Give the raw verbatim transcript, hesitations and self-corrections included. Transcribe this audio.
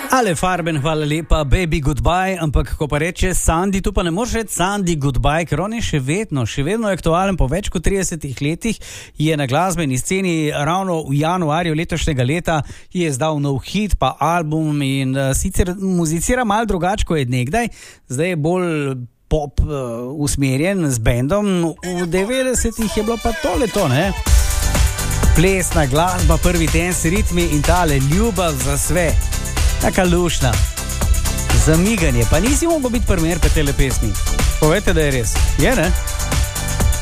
Ale Farben, hvala lepa, baby goodbye, ampak ko pa reče Sandy, tu pa ne moreš reči Sandy goodbye, ker on je še vedno, še vedno aktualen, po več kot tridesetih letih je na glasbeni sceni, ravno v januarju letošnjega leta je izdal nov hit, pa album in uh, sicer muzicira malo drugače, kot je nekdaj, zdaj je bolj pop uh, usmerjen z bendom, v devetdesetih je bilo pa tole to, ne? Plesna glasba, prvi dance ritmi in tale ljubav za sve. Taka lušna. Zamiganje. Pa nisi mogel biti primer pe tele pesmi. Povejte, da je res. Je, ne?